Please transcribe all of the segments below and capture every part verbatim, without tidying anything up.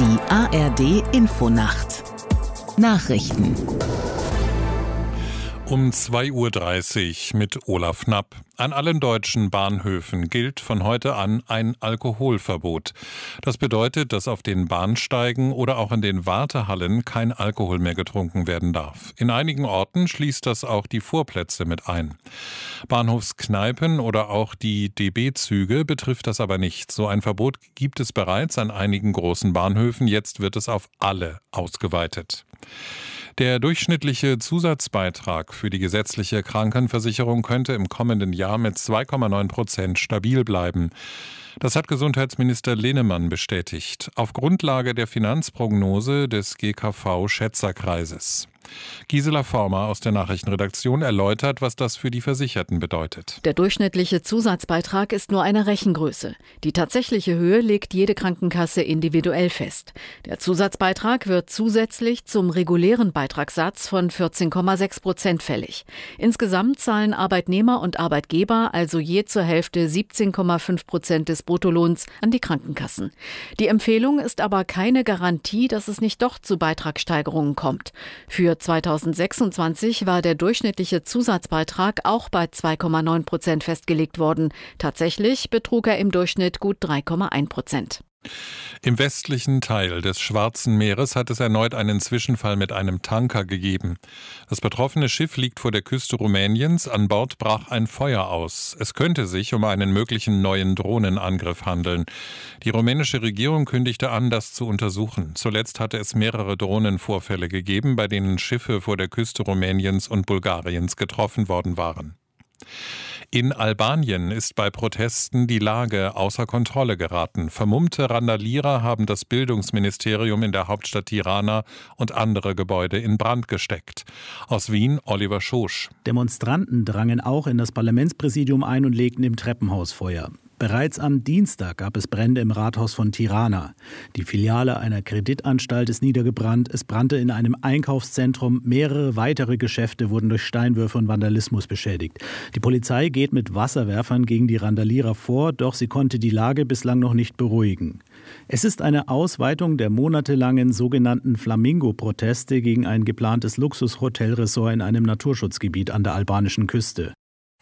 Die A R D-Infonacht Nachrichten Um zwei Uhr dreißig mit Olaf Knapp. An allen deutschen Bahnhöfen gilt von heute an ein Alkoholverbot. Das bedeutet, dass auf den Bahnsteigen oder auch in den Wartehallen kein Alkohol mehr getrunken werden darf. In einigen Orten schließt das auch die Vorplätze mit ein. Bahnhofskneipen oder auch die D B-Züge betrifft das aber nicht. So ein Verbot gibt es bereits an einigen großen Bahnhöfen. Jetzt wird es auf alle ausgeweitet. Der durchschnittliche Zusatzbeitrag für die gesetzliche Krankenversicherung könnte im kommenden Jahr mit zwei Komma neun Prozent stabil bleiben. Das hat Gesundheitsminister Linnemann bestätigt, auf Grundlage der Finanzprognose des G K V-Schätzerkreises. Gisela Former aus der Nachrichtenredaktion erläutert, was das für die Versicherten bedeutet. Der durchschnittliche Zusatzbeitrag ist nur eine Rechengröße. Die tatsächliche Höhe legt jede Krankenkasse individuell fest. Der Zusatzbeitrag wird zusätzlich zum regulären Beitragssatz von vierzehn Komma sechs Prozent fällig. Insgesamt zahlen Arbeitnehmer und Arbeitgeber also je zur Hälfte siebzehn Komma fünf Prozent des Bruttolohns an die Krankenkassen. Die Empfehlung ist aber keine Garantie, dass es nicht doch zu Beitragssteigerungen kommt. Für zweitausendsechsundzwanzig war der durchschnittliche Zusatzbeitrag auch bei zwei Komma neun Prozent festgelegt worden. Tatsächlich betrug er im Durchschnitt gut drei Komma eins Prozent. Im westlichen Teil des Schwarzen Meeres hat es erneut einen Zwischenfall mit einem Tanker gegeben. Das betroffene Schiff liegt vor der Küste Rumäniens. An Bord brach ein Feuer aus. Es könnte sich um einen möglichen neuen Drohnenangriff handeln. Die rumänische Regierung kündigte an, das zu untersuchen. Zuletzt hatte es mehrere Drohnenvorfälle gegeben, bei denen Schiffe vor der Küste Rumäniens und Bulgariens getroffen worden waren. In Albanien ist bei Protesten die Lage außer Kontrolle geraten. Vermummte Randalierer haben das Bildungsministerium in der Hauptstadt Tirana und andere Gebäude in Brand gesteckt. Aus Wien Oliver Schosch. Demonstranten drangen auch in das Parlamentspräsidium ein und legten im Treppenhaus Feuer. Bereits am Dienstag gab es Brände im Rathaus von Tirana. Die Filiale einer Kreditanstalt ist niedergebrannt. Es brannte in einem Einkaufszentrum. Mehrere weitere Geschäfte wurden durch Steinwürfe und Vandalismus beschädigt. Die Polizei geht mit Wasserwerfern gegen die Randalierer vor, doch sie konnte die Lage bislang noch nicht beruhigen. Es ist eine Ausweitung der monatelangen sogenannten Flamingo-Proteste gegen ein geplantes Luxushotelressort in einem Naturschutzgebiet an der albanischen Küste.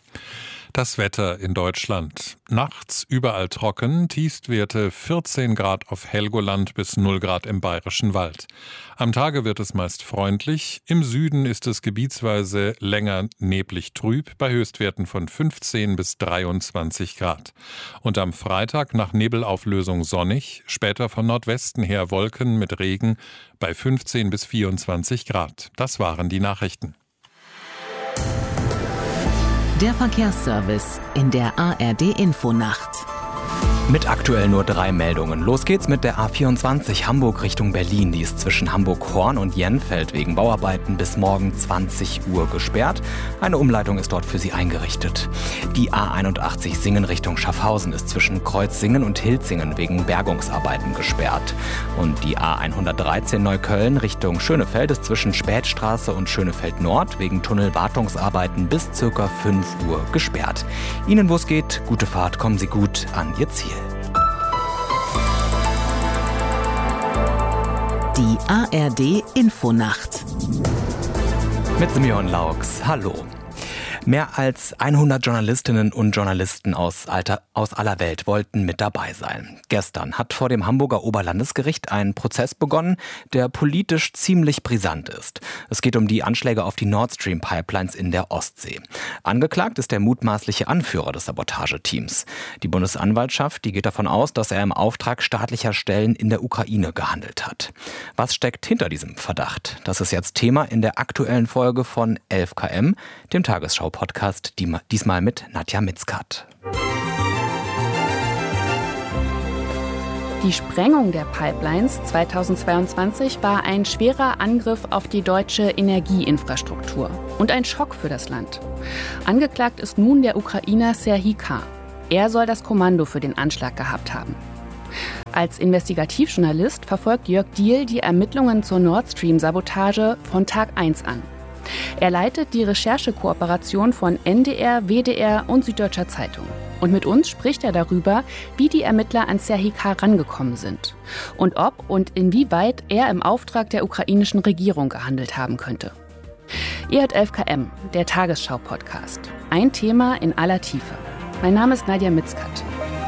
Das Wetter in Deutschland. Nachts überall trocken, Tiefstwerte vierzehn Grad auf Helgoland bis null Grad im Bayerischen Wald. Am Tage wird es meist freundlich, im Süden ist es gebietsweise länger neblig trüb, bei Höchstwerten von fünfzehn bis dreiundzwanzig Grad. Und am Freitag nach Nebelauflösung sonnig, später von Nordwesten her Wolken mit Regen bei fünfzehn bis vierundzwanzig Grad. Das waren die Nachrichten. Der Verkehrsservice in der A R D-Infonacht. Mit aktuell nur drei Meldungen. Los geht's mit der A vierundzwanzig Hamburg Richtung Berlin. Die ist zwischen Hamburg-Horn und Jenfeld wegen Bauarbeiten bis morgen zwanzig Uhr gesperrt. Eine Umleitung ist dort für Sie eingerichtet. Die A einundachtzig Singen Richtung Schaffhausen ist zwischen Kreuzsingen und Hilzingen wegen Bergungsarbeiten gesperrt. Und die A hundertdreizehn Neukölln Richtung Schönefeld ist zwischen Spätstraße und Schönefeld Nord wegen Tunnelwartungsarbeiten bis ca. fünf Uhr gesperrt. Ihnen, wo es geht, gute Fahrt, kommen Sie gut an Ihr Ziel. Die A R D-Infonacht. Mit Simeon Laux. Hallo. Mehr als hundert Journalistinnen und Journalisten aus, alter, aus aller Welt wollten mit dabei sein. Gestern hat vor dem Hamburger Oberlandesgericht ein Prozess begonnen, der politisch ziemlich brisant ist. Es geht um die Anschläge auf die Nord Stream Pipelines in der Ostsee. Angeklagt ist der mutmaßliche Anführer des Sabotageteams. Die Bundesanwaltschaft, die geht davon aus, dass er im Auftrag staatlicher Stellen in der Ukraine gehandelt hat. Was steckt hinter diesem Verdacht? Das ist jetzt Thema in der aktuellen Folge von elf Kilometer, dem Tagesschau-Podcast, diesmal mit Nadja Mitzkat. Die Sprengung der Pipelines zweitausendzweiundzwanzig war ein schwerer Angriff auf die deutsche Energieinfrastruktur und ein Schock für das Land. Angeklagt ist nun der Ukrainer Serhii K. Er soll das Kommando für den Anschlag gehabt haben. Als Investigativjournalist verfolgt Jörg Diehl die Ermittlungen zur Nord Stream-Sabotage von Tag eins an. Er leitet die Recherchekooperation von N D R, W D R und Süddeutscher Zeitung. Und mit uns spricht er darüber, wie die Ermittler an Serhii K. rangekommen sind und ob und inwieweit er im Auftrag der ukrainischen Regierung gehandelt haben könnte. Ihr hört elf Kilometer, der Tagesschau-Podcast. Ein Thema in aller Tiefe. Mein Name ist Nadja Mitzkat.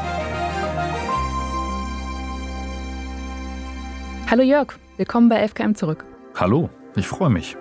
Hallo Jörg, willkommen bei elf Kilometer zurück. Hallo, ich freue mich.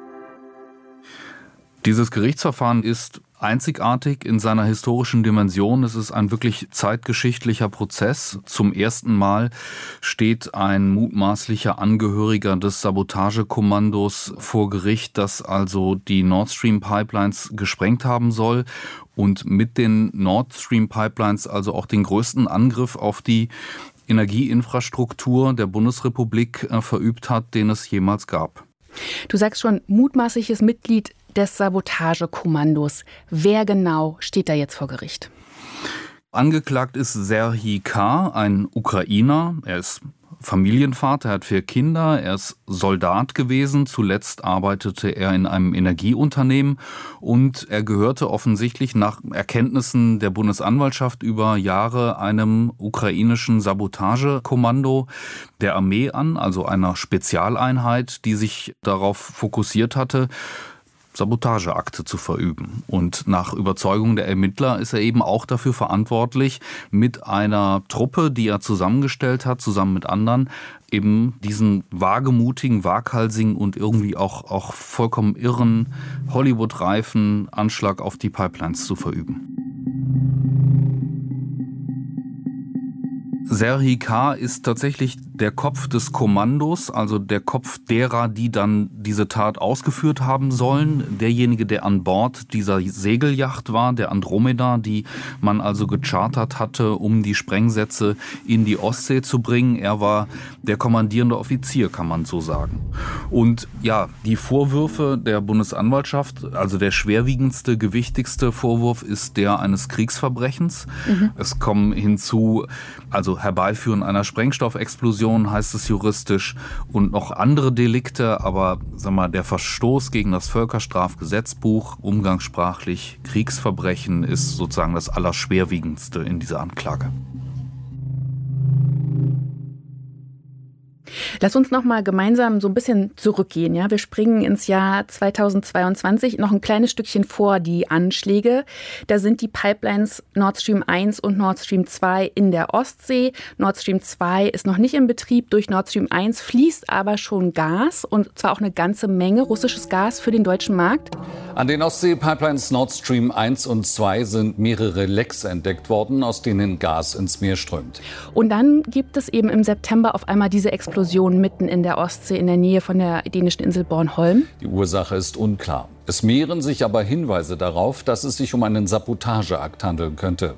Dieses Gerichtsverfahren ist einzigartig in seiner historischen Dimension. Es ist ein wirklich zeitgeschichtlicher Prozess. Zum ersten Mal steht ein mutmaßlicher Angehöriger des Sabotagekommandos vor Gericht, das also die Nord Stream Pipelines gesprengt haben soll und mit den Nord Stream Pipelines also auch den größten Angriff auf die Energieinfrastruktur der Bundesrepublik äh, verübt hat, den es jemals gab. Du sagst schon, mutmaßliches Mitglied des Sabotagekommandos. Wer genau steht da jetzt vor Gericht? Angeklagt ist Serhii K., ein Ukrainer. Er ist Familienvater, er hat vier Kinder, er ist Soldat gewesen. Zuletzt arbeitete er in einem Energieunternehmen und er gehörte offensichtlich nach Erkenntnissen der Bundesanwaltschaft über Jahre einem ukrainischen Sabotagekommando der Armee an, also einer Spezialeinheit, die sich darauf fokussiert hatte, Sabotageakte zu verüben. Und nach Überzeugung der Ermittler ist er eben auch dafür verantwortlich, mit einer Truppe, die er zusammengestellt hat, zusammen mit anderen, eben diesen wagemutigen, waghalsigen und irgendwie auch, auch vollkommen irren, Hollywood-reifen Anschlag auf die Pipelines zu verüben. Serhii K. ist tatsächlich der Kopf des Kommandos, also der Kopf derer, die dann diese Tat ausgeführt haben sollen. Derjenige, der an Bord dieser Segelyacht war, der Andromeda, die man also gechartert hatte, um die Sprengsätze in die Ostsee zu bringen. Er war der kommandierende Offizier, kann man so sagen. Und ja, die Vorwürfe der Bundesanwaltschaft, also der schwerwiegendste, gewichtigste Vorwurf ist der eines Kriegsverbrechens. Mhm. Es kommen hinzu, also Herbeiführen einer Sprengstoffexplosion heißt es juristisch und noch andere Delikte, aber sag mal, der Verstoß gegen das Völkerstrafgesetzbuch, umgangssprachlich Kriegsverbrechen, ist sozusagen das Allerschwerwiegendste in dieser Anklage. Lass uns noch mal gemeinsam so ein bisschen zurückgehen. Ja? Wir springen ins Jahr zweitausendzweiundzwanzig, noch ein kleines Stückchen vor die Anschläge. Da sind die Pipelines Nord Stream eins und Nord Stream zwei in der Ostsee. Nord Stream zwei ist noch nicht in Betrieb. Durch Nord Stream eins fließt aber schon Gas, und zwar auch eine ganze Menge russisches Gas für den deutschen Markt. An den Ostsee-Pipelines Nord Stream eins und zwei sind mehrere Lecks entdeckt worden, aus denen Gas ins Meer strömt. Und dann gibt es eben im September auf einmal diese Explosion mitten in der Ostsee in der Nähe von der dänischen Insel Bornholm. Die Ursache ist unklar. Es mehren sich aber Hinweise darauf, dass es sich um einen Sabotageakt handeln könnte.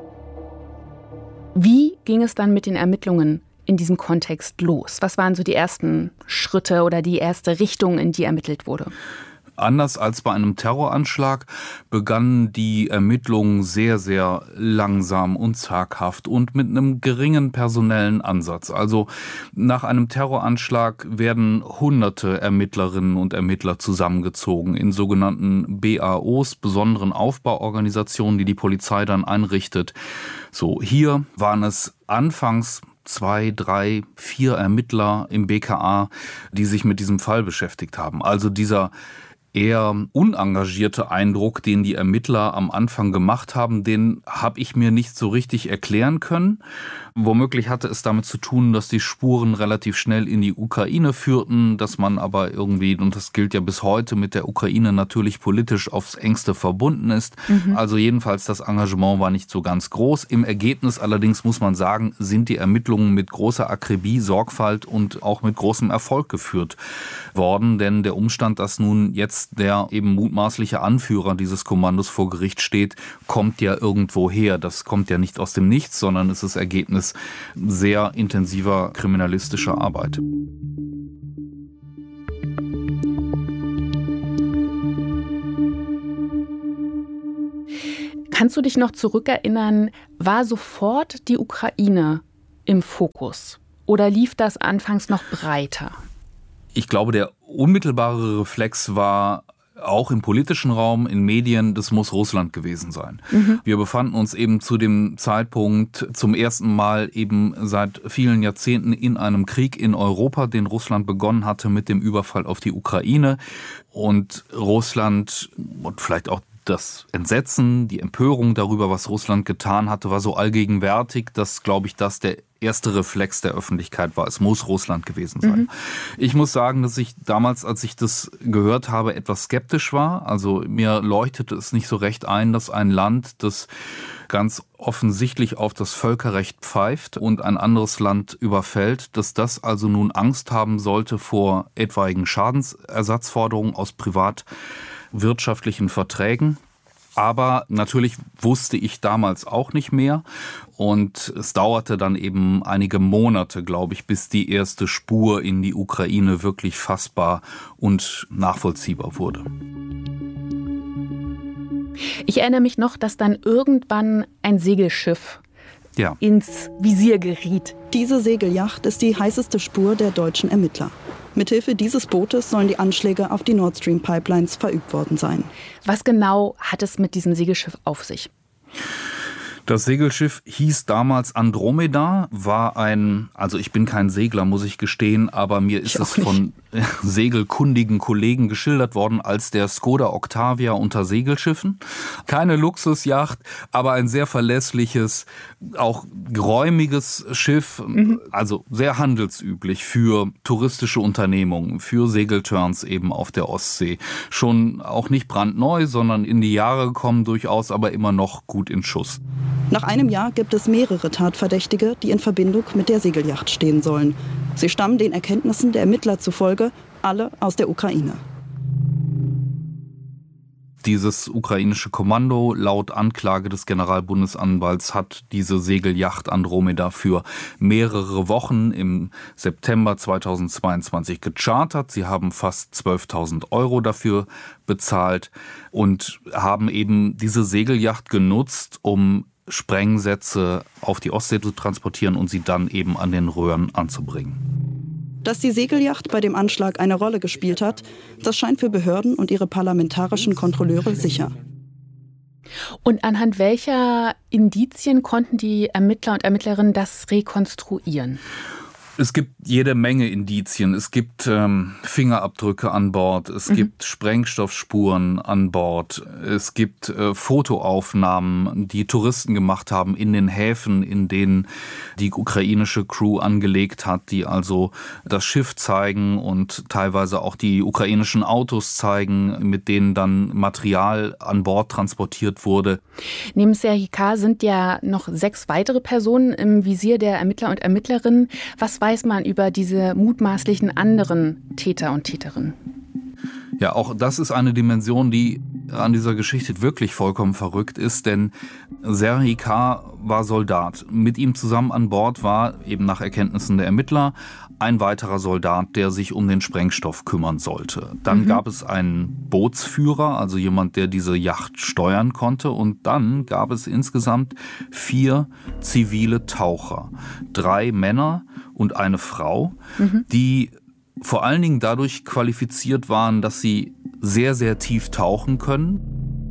Wie ging es dann mit den Ermittlungen in diesem Kontext los? Was waren so die ersten Schritte oder die erste Richtung, in die ermittelt wurde? Anders als bei einem Terroranschlag begannen die Ermittlungen sehr, sehr langsam und zaghaft und mit einem geringen personellen Ansatz. Also nach einem Terroranschlag werden hunderte Ermittlerinnen und Ermittler zusammengezogen in sogenannten B A Os, besonderen Aufbauorganisationen, die die Polizei dann einrichtet. So, hier waren es anfangs zwei, drei, vier Ermittler im B K A, die sich mit diesem Fall beschäftigt haben. Also dieser eher unengagierte Eindruck, den die Ermittler am Anfang gemacht haben, den habe ich mir nicht so richtig erklären können. Womöglich hatte es damit zu tun, dass die Spuren relativ schnell in die Ukraine führten, dass man aber irgendwie, und das gilt ja bis heute, mit der Ukraine natürlich politisch aufs Engste verbunden ist. Mhm. Also jedenfalls das Engagement war nicht so ganz groß. Im Ergebnis allerdings muss man sagen, sind die Ermittlungen mit großer Akribie, Sorgfalt und auch mit großem Erfolg geführt worden. Denn der Umstand, dass nun jetzt der eben mutmaßliche Anführer dieses Kommandos vor Gericht steht, kommt ja irgendwo her. Das kommt ja nicht aus dem Nichts, sondern es ist Ergebnis sehr intensiver kriminalistischer Arbeit. Kannst du dich noch zurückerinnern, war sofort die Ukraine im Fokus oder lief das anfangs noch breiter? Ich glaube, der unmittelbare Reflex war auch im politischen Raum, in Medien, das muss Russland gewesen sein. Mhm. Wir befanden uns eben zu dem Zeitpunkt zum ersten Mal eben seit vielen Jahrzehnten in einem Krieg in Europa, den Russland begonnen hatte mit dem Überfall auf die Ukraine. Und Russland und vielleicht auch das Entsetzen, die Empörung darüber, was Russland getan hatte, war so allgegenwärtig, dass, glaube ich, das der erste Reflex der Öffentlichkeit war. Es muss Russland gewesen sein. Mhm. Ich muss sagen, dass ich damals, als ich das gehört habe, etwas skeptisch war. Also mir leuchtete es nicht so recht ein, dass ein Land, das ganz offensichtlich auf das Völkerrecht pfeift und ein anderes Land überfällt, dass das also nun Angst haben sollte vor etwaigen Schadensersatzforderungen aus privatwirtschaftlichen Verträgen. Aber natürlich wusste ich damals auch nicht mehr und es dauerte dann eben einige Monate, glaube ich, bis die erste Spur in die Ukraine wirklich fassbar und nachvollziehbar wurde. Ich erinnere mich noch, dass dann irgendwann ein Segelschiff ja. ins Visier geriet. Diese Segelyacht ist die heißeste Spur der deutschen Ermittler. Mithilfe dieses Bootes sollen die Anschläge auf die Nord Stream Pipelines verübt worden sein. Was genau hat es mit diesem Segelschiff auf sich? Das Segelschiff hieß damals Andromeda, war ein, also ich bin kein Segler, muss ich gestehen, aber mir ist es von segelkundigen Kollegen geschildert worden als der Skoda Octavia unter Segelschiffen. Keine Luxusjacht, aber ein sehr verlässliches, auch geräumiges Schiff, mhm. also sehr handelsüblich für touristische Unternehmungen, für Segelturns eben auf der Ostsee. Schon auch nicht brandneu, sondern in die Jahre gekommen durchaus, aber immer noch gut in Schuss. Nach einem Jahr gibt es mehrere Tatverdächtige, die in Verbindung mit der Segelyacht stehen sollen. Sie stammen den Erkenntnissen der Ermittler zufolge alle aus der Ukraine. Dieses ukrainische Kommando, laut Anklage des Generalbundesanwalts, hat diese Segelyacht Andromeda für mehrere Wochen im September zweitausendzweiundzwanzig gechartert. Sie haben fast zwölftausend Euro dafür bezahlt und haben eben diese Segelyacht genutzt, um Sprengsätze auf die Ostsee zu transportieren und sie dann eben an den Röhren anzubringen. Dass die Segelyacht bei dem Anschlag eine Rolle gespielt hat, das scheint für Behörden und ihre parlamentarischen Kontrolleure sicher. Und anhand welcher Indizien konnten die Ermittler und Ermittlerinnen das rekonstruieren? Es gibt jede Menge Indizien. Es gibt ähm, Fingerabdrücke an Bord, es mhm. gibt Sprengstoffspuren an Bord, es gibt äh, Fotoaufnahmen, die Touristen gemacht haben in den Häfen, in denen die ukrainische Crew angelegt hat, die also das Schiff zeigen und teilweise auch die ukrainischen Autos zeigen, mit denen dann Material an Bord transportiert wurde. Neben Serhii K. sind ja noch sechs weitere Personen im Visier der Ermittler und Ermittlerinnen. Was weiß man über diese mutmaßlichen anderen Täter und Täterinnen? Ja, auch das ist eine Dimension, die an dieser Geschichte wirklich vollkommen verrückt ist, denn Serhii K. war Soldat. Mit ihm zusammen an Bord war, eben nach Erkenntnissen der Ermittler, ein weiterer Soldat, der sich um den Sprengstoff kümmern sollte. Dann mhm. gab es einen Bootsführer, also jemand, der diese Yacht steuern konnte. Und dann gab es insgesamt vier zivile Taucher. Drei Männer und eine Frau, mhm. die vor allen Dingen dadurch qualifiziert waren, dass sie sehr, sehr tief tauchen können.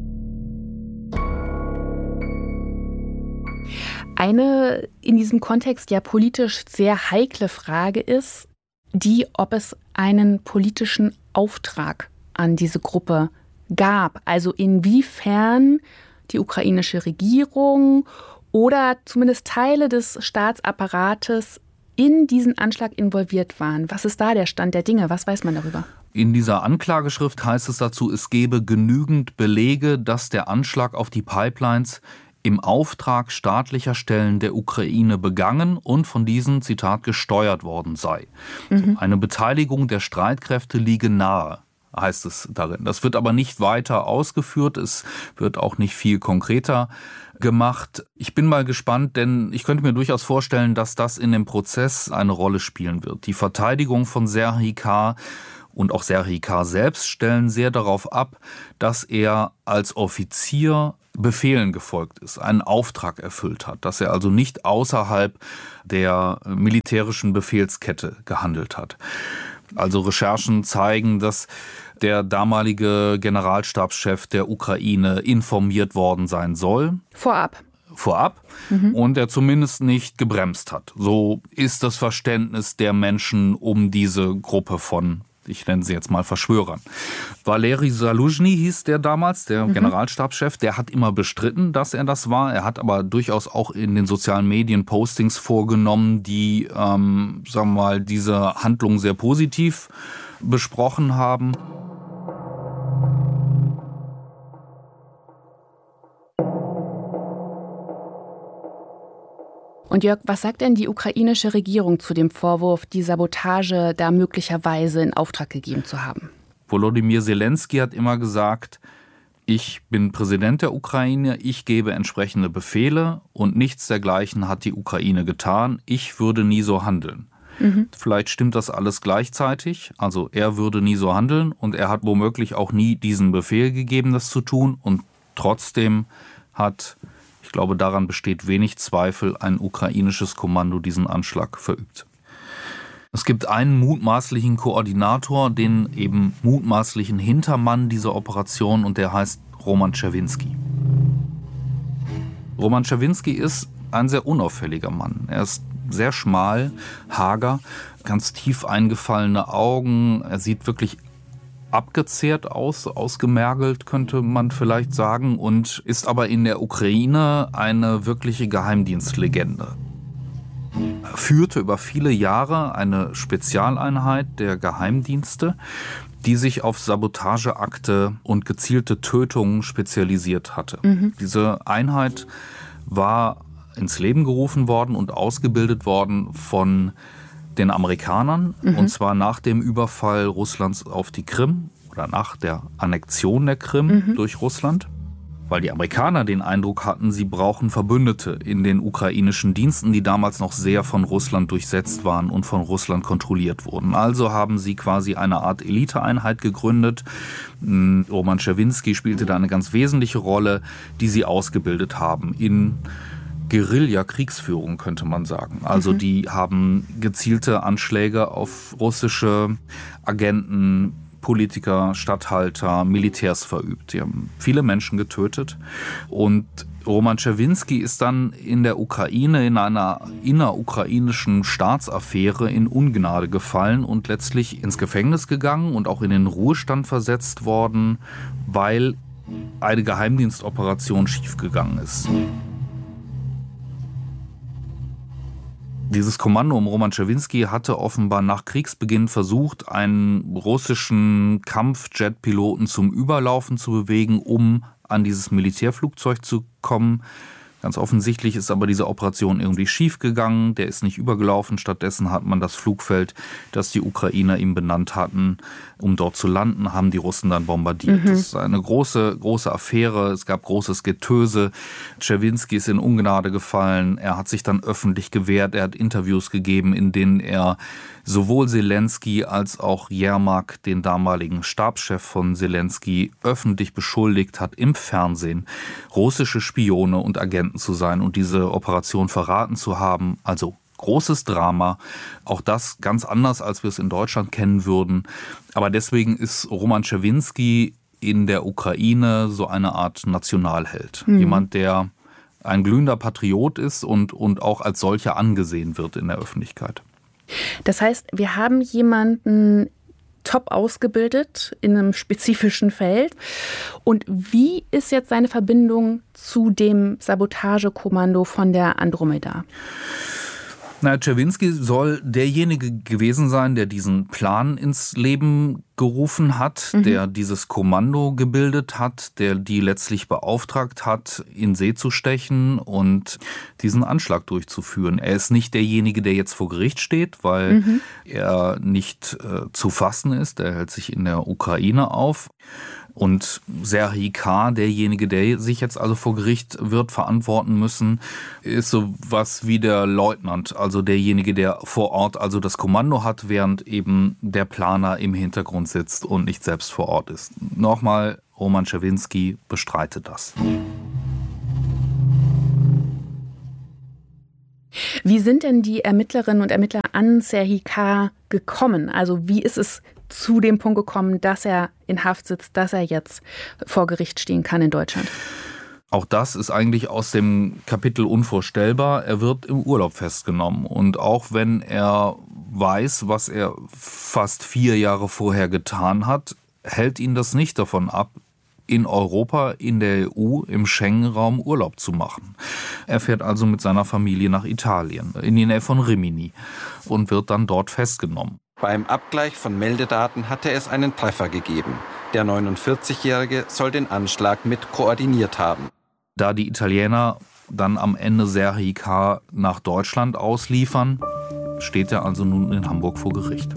Eine in diesem Kontext ja politisch sehr heikle Frage ist die, ob es einen politischen Auftrag an diese Gruppe gab. Also inwiefern die ukrainische Regierung oder zumindest Teile des Staatsapparates in diesen Anschlag involviert waren. Was ist da der Stand der Dinge? Was weiß man darüber? In dieser Anklageschrift heißt es dazu, es gebe genügend Belege, dass der Anschlag auf die Pipelines im Auftrag staatlicher Stellen der Ukraine begangen und von diesen, Zitat, gesteuert worden sei. Mhm. So, eine Beteiligung der Streitkräfte liege nahe, heißt es darin. Das wird aber nicht weiter ausgeführt, es wird auch nicht viel konkreter gemacht. Ich bin mal gespannt, denn ich könnte mir durchaus vorstellen, dass das in dem Prozess eine Rolle spielen wird. Die Verteidigung von Serhii K. und auch Serhii K. selbst stellen sehr darauf ab, dass er als Offizier Befehlen gefolgt ist, einen Auftrag erfüllt hat, dass er also nicht außerhalb der militärischen Befehlskette gehandelt hat. Also Recherchen zeigen, dass der damalige Generalstabschef der Ukraine informiert worden sein soll. Vorab. Vorab. Mhm. Und er zumindest nicht gebremst hat. So ist das Verständnis der Menschen um diese Gruppe von, ich nenne sie jetzt mal Verschwörern. Valeri Zaluzhny hieß der damals, der mhm. Generalstabschef. Der hat immer bestritten, dass er das war. Er hat aber durchaus auch in den sozialen Medien Postings vorgenommen, die, ähm, sagen wir mal, diese Handlung sehr positiv besprochen haben. Und Jörg, was sagt denn die ukrainische Regierung zu dem Vorwurf, die Sabotage da möglicherweise in Auftrag gegeben zu haben? Volodymyr Zelensky hat immer gesagt, ich bin Präsident der Ukraine, ich gebe entsprechende Befehle und nichts dergleichen hat die Ukraine getan. Ich würde nie so handeln. Mhm. Vielleicht stimmt das alles gleichzeitig. Also er würde nie so handeln und er hat womöglich auch nie diesen Befehl gegeben, das zu tun. Und trotzdem hat, ich glaube, daran besteht wenig Zweifel, ein ukrainisches Kommando diesen Anschlag verübt. Es gibt einen mutmaßlichen Koordinator, den eben mutmaßlichen Hintermann dieser Operation, und der heißt Roman Czerwinski. Roman Czerwinski ist ein sehr unauffälliger Mann. Er ist sehr schmal, hager, ganz tief eingefallene Augen. Er sieht wirklich abgezehrt aus, ausgemergelt, könnte man vielleicht sagen, und ist aber in der Ukraine eine wirkliche Geheimdienstlegende. Er führte über viele Jahre eine Spezialeinheit der Geheimdienste, die sich auf Sabotageakte und gezielte Tötungen spezialisiert hatte. Mhm. Diese Einheit war ins Leben gerufen worden und ausgebildet worden von den Amerikanern, mhm. und zwar nach dem Überfall Russlands auf die Krim oder nach der Annexion der Krim mhm. durch Russland, weil die Amerikaner den Eindruck hatten, sie brauchen Verbündete in den ukrainischen Diensten, die damals noch sehr von Russland durchsetzt waren und von Russland kontrolliert wurden. Also haben sie quasi eine Art Eliteeinheit gegründet. Roman Czerwinski spielte da eine ganz wesentliche Rolle, die sie ausgebildet haben in Guerilla-Kriegsführung, könnte man sagen. Also mhm. die haben gezielte Anschläge auf russische Agenten, Politiker, Statthalter, Militärs verübt. Die haben viele Menschen getötet. Und Roman Czerwinski ist dann in der Ukraine in einer innerukrainischen Staatsaffäre in Ungnade gefallen und letztlich ins Gefängnis gegangen und auch in den Ruhestand versetzt worden, weil eine Geheimdienstoperation schiefgegangen ist. Dieses Kommando um Roman Czerwinski hatte offenbar nach Kriegsbeginn versucht, einen russischen Kampfjet-Piloten zum Überlaufen zu bewegen, um an dieses Militärflugzeug zu kommen. Ganz offensichtlich ist aber diese Operation irgendwie schief gegangen. Der ist nicht übergelaufen. Stattdessen hat man das Flugfeld, das die Ukrainer ihm benannt hatten, um dort zu landen, haben die Russen dann bombardiert. Mhm. Das ist eine große, große Affäre. Es gab großes Getöse. Czerwinski ist in Ungnade gefallen. Er hat sich dann öffentlich gewehrt. Er hat Interviews gegeben, in denen er sowohl Zelensky als auch Jermak, den damaligen Stabschef von Zelensky, öffentlich beschuldigt hat, im Fernsehen russische Spione und Agenten zu sein und diese Operation verraten zu haben. Also großes Drama. Auch das ganz anders, als wir es in Deutschland kennen würden. Aber deswegen ist Roman Czerwinski in der Ukraine so eine Art Nationalheld. Mhm. Jemand, der ein glühender Patriot ist und, und auch als solcher angesehen wird in der Öffentlichkeit. Das heißt, wir haben jemanden top ausgebildet in einem spezifischen Feld. Und wie ist jetzt seine Verbindung zu dem Sabotagekommando von der Andromeda? Na, Czerwinski soll derjenige gewesen sein, der diesen Plan ins Leben gerufen hat, mhm. der dieses Kommando gebildet hat, der die letztlich beauftragt hat, in See zu stechen und diesen Anschlag durchzuführen. Er ist nicht derjenige, der jetzt vor Gericht steht, weil mhm. er nicht äh, zu fassen ist. Er hält sich in der Ukraine auf. Und Serhij K., derjenige, der sich jetzt also vor Gericht wird verantworten müssen, ist so was wie der Leutnant, also derjenige, der vor Ort also das Kommando hat, während eben der Planer im Hintergrund sitzt und nicht selbst vor Ort ist. Nochmal, Roman Czerwinski bestreitet das. Wie sind denn die Ermittlerinnen und Ermittler an Serhii K. gekommen? Also wie ist es zu dem Punkt gekommen, dass er in Haft sitzt, dass er jetzt vor Gericht stehen kann in Deutschland? Auch das ist eigentlich aus dem Kapitel unvorstellbar. Er wird im Urlaub festgenommen. Und auch wenn er weiß, was er fast vier Jahre vorher getan hat, hält ihn das nicht davon ab, in Europa, in der E U, im Schengen-Raum Urlaub zu machen. Er fährt also mit seiner Familie nach Italien, in die Nähe von Rimini, und wird dann dort festgenommen. Beim Abgleich von Meldedaten hatte es einen Treffer gegeben. Der neunundvierzigjährige soll den Anschlag mit koordiniert haben. Da die Italiener dann am Ende Serhii K. nach Deutschland ausliefern, steht er also nun in Hamburg vor Gericht.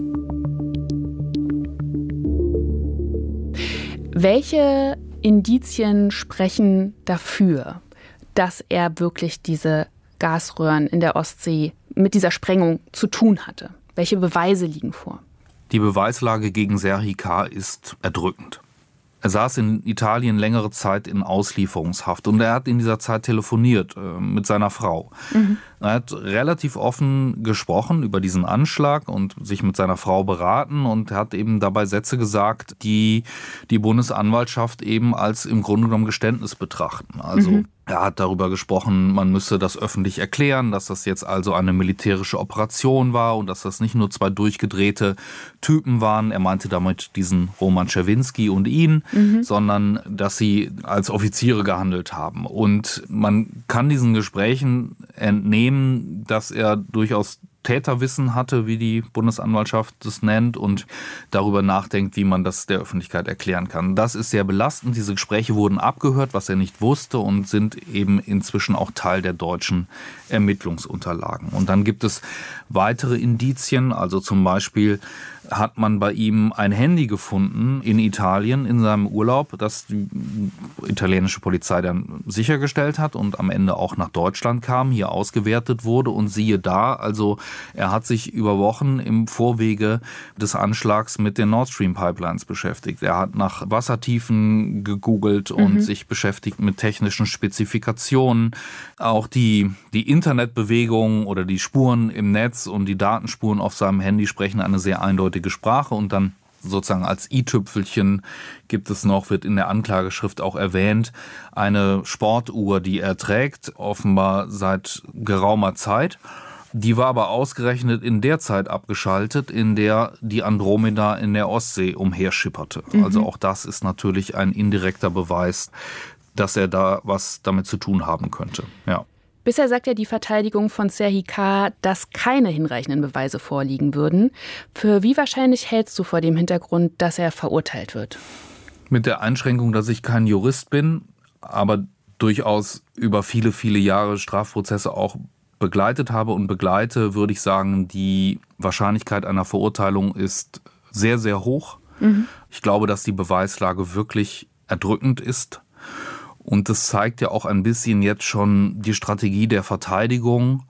Welche Indizien sprechen dafür, dass er wirklich diese Gasröhren in der Ostsee mit dieser Sprengung zu tun hatte? Welche Beweise liegen vor? Die Beweislage gegen Serhii K. ist erdrückend. Er saß in Italien längere Zeit in Auslieferungshaft und er hat in dieser Zeit telefoniert äh, mit seiner Frau. Mhm. Er hat relativ offen gesprochen über diesen Anschlag und sich mit seiner Frau beraten und hat eben dabei Sätze gesagt, die die Bundesanwaltschaft eben als im Grunde genommen Geständnis betrachten. Also mhm. er hat darüber gesprochen, man müsse das öffentlich erklären, dass das jetzt also eine militärische Operation war und dass das nicht nur zwei durchgedrehte Typen waren. Er meinte damit diesen Roman Czerwinski und ihn, mhm. sondern dass sie als Offiziere gehandelt haben. Und man kann diesen Gesprächen entnehmen, dass er durchaus Täterwissen hatte, wie die Bundesanwaltschaft das nennt, und darüber nachdenkt, wie man das der Öffentlichkeit erklären kann. Das ist sehr belastend. Diese Gespräche wurden abgehört, was er nicht wusste, und sind eben inzwischen auch Teil der deutschen Ermittlungsunterlagen. Und dann gibt es weitere Indizien, also zum Beispiel hat man bei ihm ein Handy gefunden in Italien in seinem Urlaub, das die italienische Polizei dann sichergestellt hat und am Ende auch nach Deutschland kam, hier ausgewertet wurde, und siehe da, also er hat sich über Wochen im Vorwege des Anschlags mit den Nord Stream Pipelines beschäftigt. Er hat nach Wassertiefen gegoogelt mhm. und sich beschäftigt mit technischen Spezifikationen. Auch die, die Internetbewegungen oder die Spuren im Netz und die Datenspuren auf seinem Handy sprechen eine sehr eindeutige Sprache. Und dann sozusagen als i-Tüpfelchen gibt es noch, wird in der Anklageschrift auch erwähnt, eine Sportuhr, die er trägt, offenbar seit geraumer Zeit. Die war aber ausgerechnet in der Zeit abgeschaltet, in der die Andromeda in der Ostsee umherschipperte. Mhm. Also auch das ist natürlich ein indirekter Beweis, dass er da was damit zu tun haben könnte. Ja. Bisher sagt ja die Verteidigung von Serhii K., dass keine hinreichenden Beweise vorliegen würden. Für wie wahrscheinlich hältst du vor dem Hintergrund, dass er verurteilt wird? Mit der Einschränkung, dass ich kein Jurist bin, aber durchaus über viele, viele Jahre Strafprozesse auch begleitet habe und begleite, würde ich sagen, die Wahrscheinlichkeit einer Verurteilung ist sehr, sehr hoch. Mhm. Ich glaube, dass die Beweislage wirklich erdrückend ist. Und das zeigt ja auch ein bisschen jetzt schon die Strategie der Verteidigung.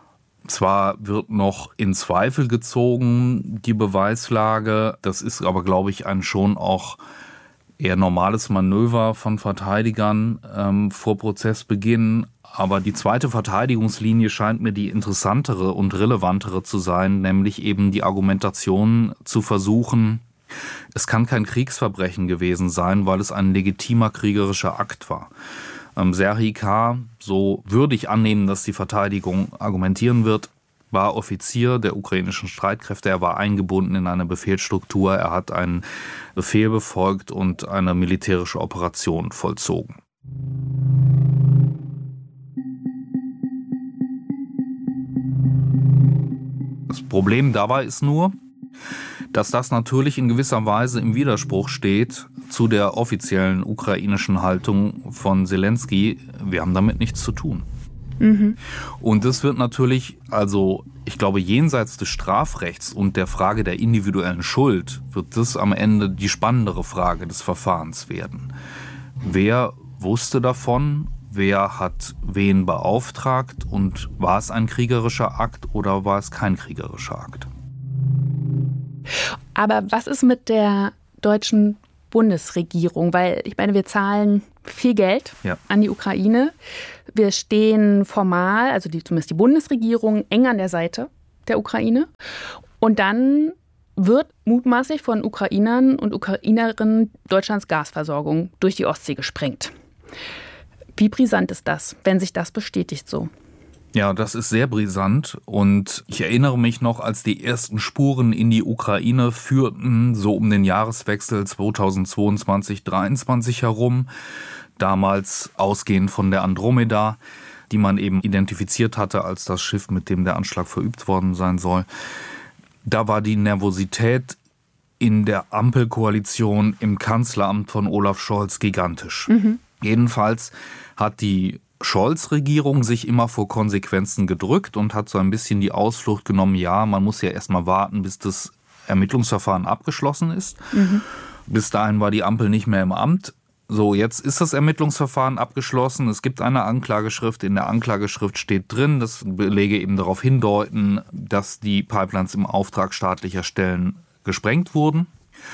Zwar wird noch in Zweifel gezogen die Beweislage, das ist aber, glaube ich, ein schon auch eher normales Manöver von Verteidigern ähm, vor Prozessbeginn. Aber die zweite Verteidigungslinie scheint mir die interessantere und relevantere zu sein, nämlich eben die Argumentation zu versuchen, es kann kein Kriegsverbrechen gewesen sein, weil es ein legitimer kriegerischer Akt war. Ähm, Serhii K., so würde ich annehmen, dass die Verteidigung argumentieren wird, war Offizier der ukrainischen Streitkräfte, er war eingebunden in eine Befehlsstruktur, er hat einen Befehl befolgt und eine militärische Operation vollzogen. Das Problem dabei ist nur, dass das natürlich in gewisser Weise im Widerspruch steht zu der offiziellen ukrainischen Haltung von Zelensky, wir haben damit nichts zu tun. Mhm. Und das wird natürlich, also ich glaube, jenseits des Strafrechts und der Frage der individuellen Schuld, wird das am Ende die spannendere Frage des Verfahrens werden. Wer wusste davon? Wer hat wen beauftragt? Und war es ein kriegerischer Akt oder war es kein kriegerischer Akt? Aber was ist mit der deutschen Bundesregierung? Weil ich meine, wir zahlen viel Geld ja. an die Ukraine. Wir stehen formal, also die, zumindest die Bundesregierung, eng an der Seite der Ukraine. Und dann wird mutmaßlich von Ukrainern und Ukrainerinnen Deutschlands Gasversorgung durch die Ostsee gesprengt. Wie brisant ist das, wenn sich das bestätigt so? Ja, das ist sehr brisant und ich erinnere mich noch, als die ersten Spuren in die Ukraine führten, so um den Jahreswechsel zweitausendzweiundzwanzig dreiundzwanzig herum, damals ausgehend von der Andromeda, die man eben identifiziert hatte als das Schiff, mit dem der Anschlag verübt worden sein soll. Da war die Nervosität in der Ampelkoalition im Kanzleramt von Olaf Scholz gigantisch. Mhm. Jedenfalls hat die Scholz-Regierung sich immer vor Konsequenzen gedrückt und hat so ein bisschen die Ausflucht genommen, ja, man muss ja erstmal warten, bis das Ermittlungsverfahren abgeschlossen ist. Mhm. Bis dahin war die Ampel nicht mehr im Amt. So, jetzt ist das Ermittlungsverfahren abgeschlossen. Es gibt eine Anklageschrift. In der Anklageschrift steht drin, dass Belege eben darauf hindeuten, dass die Pipelines im Auftrag staatlicher Stellen gesprengt wurden.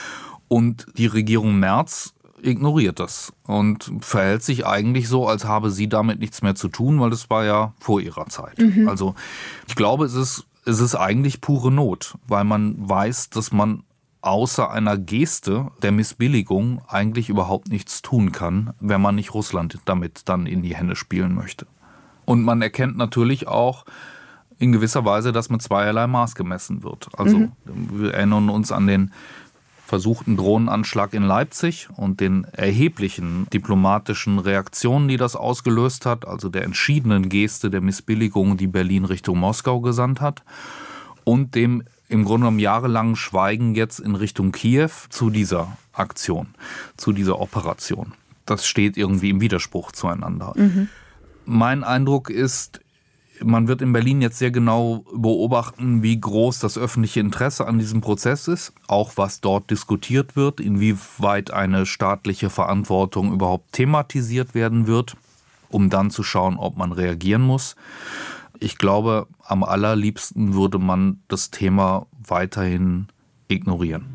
Und die Regierung Merz ignoriert das und verhält sich eigentlich so, als habe sie damit nichts mehr zu tun, weil das war ja vor ihrer Zeit. Mhm. Also ich glaube, es ist, es ist eigentlich pure Not, weil man weiß, dass man außer einer Geste der Missbilligung eigentlich überhaupt nichts tun kann, wenn man nicht Russland damit dann in die Hände spielen möchte. Und man erkennt natürlich auch in gewisser Weise, dass mit zweierlei Maß gemessen wird. Also mhm. wir erinnern uns an den versuchten Drohnenanschlag in Leipzig und den erheblichen diplomatischen Reaktionen, die das ausgelöst hat, also der entschiedenen Geste der Missbilligung, die Berlin Richtung Moskau gesandt hat, und dem im Grunde genommen jahrelangen Schweigen jetzt in Richtung Kiew zu dieser Aktion, zu dieser Operation. Das steht irgendwie im Widerspruch zueinander. Mhm. Mein Eindruck ist, man wird in Berlin jetzt sehr genau beobachten, wie groß das öffentliche Interesse an diesem Prozess ist, auch was dort diskutiert wird, inwieweit eine staatliche Verantwortung überhaupt thematisiert werden wird, um dann zu schauen, ob man reagieren muss. Ich glaube, am allerliebsten würde man das Thema weiterhin ignorieren.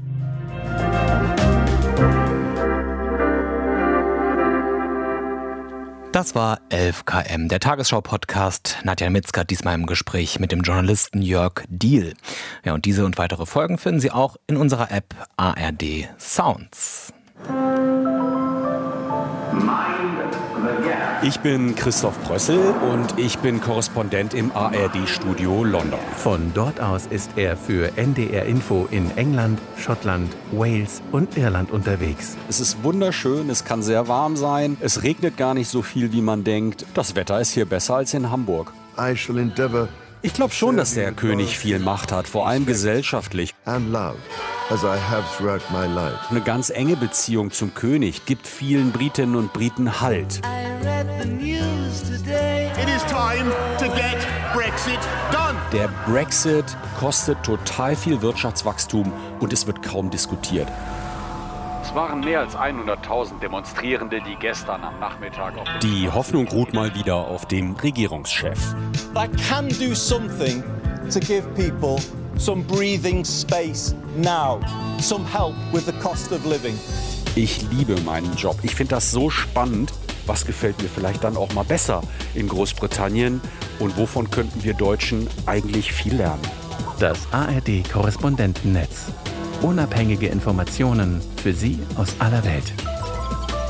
Das war elf Kilometer pro Stunde, der Tagesschau-Podcast. Nadja Mitzka diesmal im Gespräch mit dem Journalisten Jörg Diehl. Ja, und diese und weitere Folgen finden Sie auch in unserer App A R D Sounds. Ich bin Christoph Brössel und ich bin Korrespondent im A R D-Studio London. Von dort aus ist er für N D R Info in England, Schottland, Wales und Irland unterwegs. Es ist wunderschön, es kann sehr warm sein, es regnet gar nicht so viel, wie man denkt. Das Wetter ist hier besser als in Hamburg. I shall endeavor Ich glaube schon, dass der König viel Macht hat, vor allem gesellschaftlich. and love as I have throughout my life. Eine ganz enge Beziehung zum König gibt vielen Britinnen und Briten Halt. It is time to get Brexit done. Der Brexit kostet total viel Wirtschaftswachstum und es wird kaum diskutiert. Es waren mehr als hunderttausend Demonstrierende, die gestern am Nachmittag auf Die Hoffnung ruht mal wieder auf dem Regierungschef. I can do something to give people some breathing space now, some help with the cost of living. Ich liebe meinen Job. Ich finde das so spannend. Was gefällt mir vielleicht dann auch mal besser in Großbritannien? Und wovon könnten wir Deutschen eigentlich viel lernen? Das A R D-Korrespondentennetz. Unabhängige Informationen für Sie aus aller Welt.